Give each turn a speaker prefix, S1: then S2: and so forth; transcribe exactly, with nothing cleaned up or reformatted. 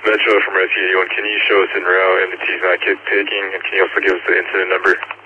S1: Metro from Rescue eighty-one. Can you show us in route and the T's not taking, and can you also give us the incident number?